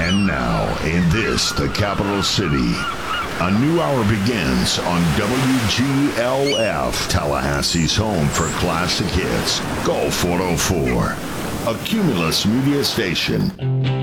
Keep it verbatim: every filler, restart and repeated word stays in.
And now, in this, the capital city, a new hour begins on W G L F, Tallahassee's home for classic hits, Golf four oh four, a Cumulus media station.